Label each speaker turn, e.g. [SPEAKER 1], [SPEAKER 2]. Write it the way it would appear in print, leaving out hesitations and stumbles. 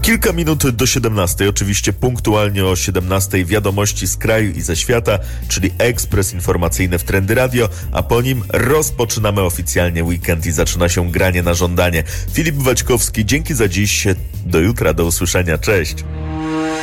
[SPEAKER 1] Kilka minut do 17, oczywiście punktualnie o 17 wiadomości z kraju i ze świata, czyli ekspres informacyjny w Trendy Radio, a po nim rozpoczynamy oficjalnie weekend i zaczyna się granie na żądanie. Filip Waćkowski, dzięki za dziś, do jutra, do usłyszenia, cześć.